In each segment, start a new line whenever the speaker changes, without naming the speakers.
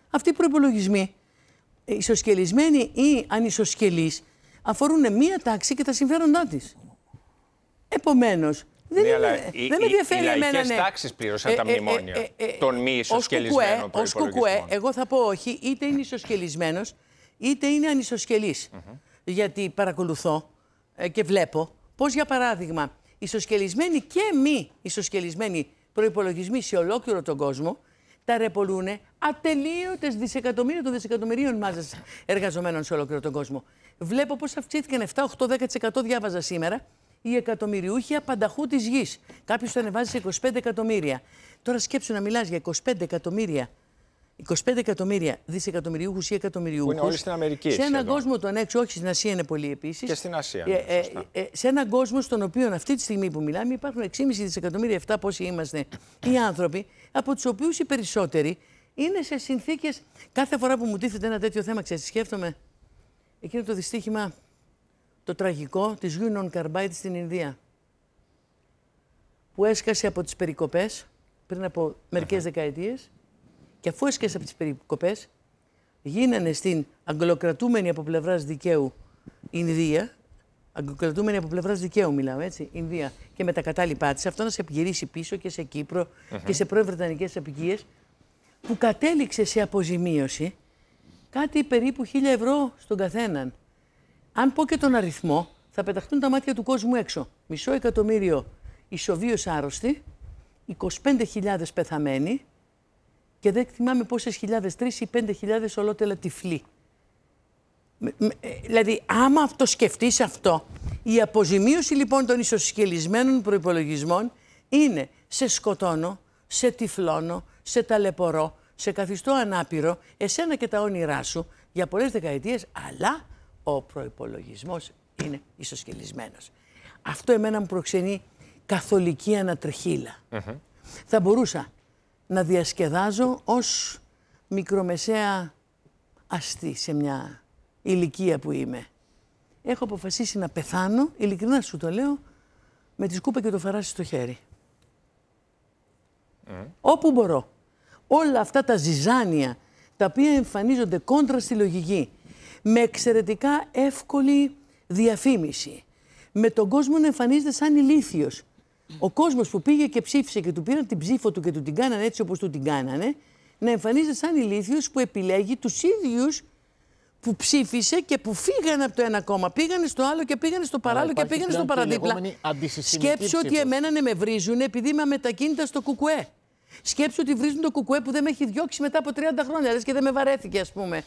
Αυτοί οι προϋπολογισμοί, ισοσκελισμένοι ή ανισοσκελείς, αφορούν μία τάξη και τα συμφέροντά της. Επομένως, δεν με ενδιαφέρει εμένα.
Οι λαϊκές τάξεις πλήρωσαν τα μνημόνια των μη ισοσκελισμένων προϋπολογισμών.
Ως κουκουέ, εγώ θα πω όχι, είτε είναι ισοσκελισμένος, είτε είναι ανισοσκελής. Γιατί παρακολουθώ και βλέπω πως, για παράδειγμα, ισοσκελισμένοι και μη ισοσκελισμένοι προϋπολογισμοί σε ολόκληρο τον κόσμο τα ρεπολούν ατελείωτες δισεκατομμύρια των δισεκατομμυρίων μάζας εργαζομένων σε ολόκληρο τον κόσμο. Βλέπω πως αυξήθηκαν 7, 8, 10%, διάβαζα σήμερα, οι εκατομμυριούχοι απανταχού της γης. Κάποιος το ανεβάζει σε 25 εκατομμύρια. Τώρα σκέψου να μιλάς για 25 εκατομμύρια δισεκατομμυριούχους ή εκατομμυριούχους.
Που είναι όλοι στην Αμερική.
Σε έναν κόσμο τον έξω, όχι στην Ασία είναι πολύ επίσης.
Και στην Ασία.
Σε έναν κόσμο στον οποίο αυτή τη στιγμή που μιλάμε υπάρχουν 6,5 δισεκατομμύρια, 7 πόσοι είμαστε οι άνθρωποι, από τους οποίους οι περισσότεροι είναι σε συνθήκες. Κάθε φορά που μου τίθεται ένα τέτοιο θέμα, ξέρεις, σκέφτομαι εκείνο το δυστύχημα, το τραγικό της Union Carbide στην Ινδία, που έσκασε από τις περικοπές πριν από μερικές δεκαετίες, και αφού έσκασε από τις περικοπές, γίνανε στην αγγλοκρατούμενη από πλευράς δικαίου Ινδία, αγγλοκρατούμενη από πλευράς δικαίου μιλάω, έτσι, Ινδία, και με τα κατάλοιπά της, αυτό να σε γυρίσει πίσω και σε Κύπρο και σε πρώην Βρετανικές αποικίες, που κατέληξε σε αποζημίωση κάτι περίπου 1.000 ευρώ στον καθέναν. Αν πω και τον αριθμό, θα πεταχτούν τα μάτια του κόσμου έξω. 500.000 ισοβίως άρρωστοι, 25.000 πεθαμένοι και δεν θυμάμαι πόσες χιλιάδες, 3 ή 5.000 ολότελα τυφλοί. Δηλαδή, άμα το σκεφτείς αυτό, η αποζημίωση λοιπόν των ισοσκελισμένων προϋπολογισμών είναι σε σκοτώνω, σε τυφλώνω, σε ταλαιπωρώ, σε καθιστώ ανάπηρο, εσένα και τα όνειρά σου για πολλές δεκαετίες, αλλά ο προϋπολογισμός είναι ισοσκελισμένος. Αυτό εμένα μου προξενεί καθολική ανατρεχίλα. Θα μπορούσα να διασκεδάζω ως μικρομεσαία αστή σε μια ηλικία που είμαι. Έχω αποφασίσει να πεθάνω, ειλικρινά σου το λέω, με τη σκούπα και το φαράσι στο χέρι. Όπου μπορώ. Όλα αυτά τα ζυζάνια, τα οποία εμφανίζονται κόντρα στη λογική, με εξαιρετικά εύκολη διαφήμιση, με τον κόσμο να εμφανίζεται σαν ηλίθιος. Ο κόσμος που πήγε και ψήφισε και του πήραν την ψήφο του και του την κάνανε έτσι όπως του την κάνανε, να εμφανίζεται σαν ηλίθιος που επιλέγει τους ίδιους που ψήφισε και που φύγανε από το ένα κόμμα, πήγανε στο άλλο και πήγανε στο παράλληλο και πήγανε στο παραδίπλα. Σκέψου ότι εμένα με βρίζουν επειδή είμαι αμετακίνητα στο κουκουέ. Σκέψου ότι βρίζουν το κουκουέ που δεν με έχει διώξει μετά από 30 χρόνια, λες, και δεν με βαρέθηκε, ας πούμε.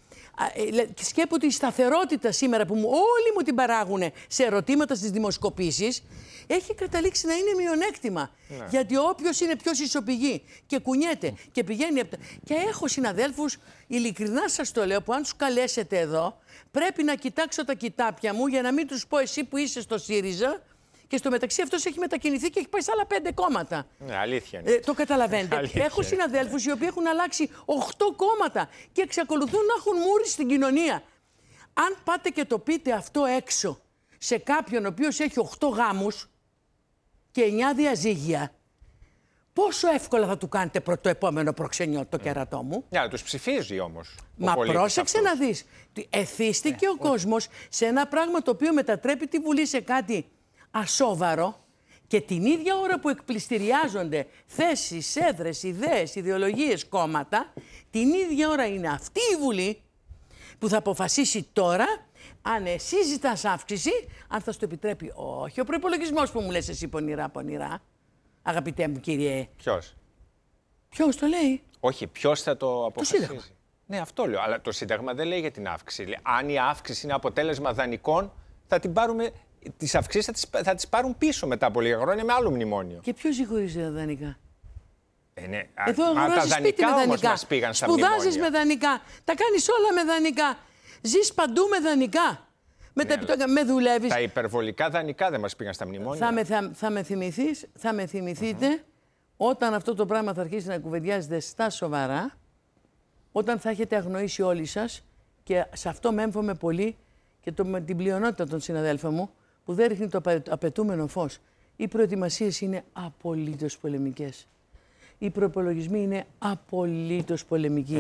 Σκέπω ότι η σταθερότητα σήμερα που όλοι μου την παράγουν σε ερωτήματα στις δημοσκοπήσεις έχει καταλήξει να είναι μειονέκτημα. Ναι. Γιατί όποιος είναι πιο ισοπηγή και κουνιέται και πηγαίνει. Και έχω συναδέλφους, ειλικρινά σας το λέω, που αν τους καλέσετε εδώ, πρέπει να κοιτάξω τα κοιτάπια μου για να μην τους πω εσύ που είσαι στο ΣΥΡΙΖΑ. Και στο μεταξύ αυτός έχει μετακινηθεί και έχει πάει σε άλλα 5 κόμματα.
Ναι, αλήθεια είναι.
Το καταλαβαίνετε. Έχω συναδέλφους οι οποίοι έχουν αλλάξει 8 κόμματα και εξακολουθούν να έχουν μούρι στην κοινωνία. Αν πάτε και το πείτε αυτό έξω σε κάποιον ο οποίος έχει 8 γάμους και 9 διαζύγια, πόσο εύκολα θα του κάνετε το επόμενο προξενιό, το κερατό μου.
Ναι, τους ψηφίζει όμως.
Μα πρόσεξε να δεις. Εθίστηκε ο κόσμος σε ένα πράγμα το οποίο μετατρέπει τη Βουλή σε κάτι ασόβαρο, και την ίδια ώρα που εκπληστηριάζονται θέσεις, έδρες, ιδέες, ιδεολογίες, κόμματα, την ίδια ώρα είναι αυτή η Βουλή που θα αποφασίσει τώρα αν εσύ ζητάς αύξηση, αν θα σου το επιτρέπει. Όχι ο προϋπολογισμός που μου λες εσύ πονηρά, αγαπητέ μου κύριε.
Ποιος?
Ποιος το λέει?
Όχι, ποιος θα το αποφασίσει?
Το Σύνταγμα.
Ναι, αυτό λέω. Αλλά το Σύνταγμα δεν λέει για την αύξηση. Λέει, αν η αύξηση είναι αποτέλεσμα δανεικών, θα την πάρουμε. Τις αυξήσεις θα τις πάρουν πίσω μετά από λίγα χρόνια με άλλο μνημόνιο.
Και ποιος συγχωρίζει τα δανεικά?
Ναι.
Εδώ
τα δανεικά όμως μας πήγαν στα μνημόνια.
Σπουδάζεις με δανεικά. Τα κάνεις όλα με δανεικά. Ζεις παντού με δανεικά. Με δουλεύεις.
Τα υπερβολικά δανεικά δεν μας πήγαν στα μνημόνια.
Θα με θυμηθείτε όταν αυτό το πράγμα θα αρχίσει να κουβεντιάζεται στα σοβαρά, όταν θα έχετε αγνοήσει όλοι σας, και σε αυτό με έμφομαι πολύ και την πλειονότητα των συναδέλφων μου, που δεν ρίχνει το απαιτούμενο φως. Οι προετοιμασίες είναι απολύτως πολεμικές. Οι προπολογισμοί είναι απολύτως πολεμικοί.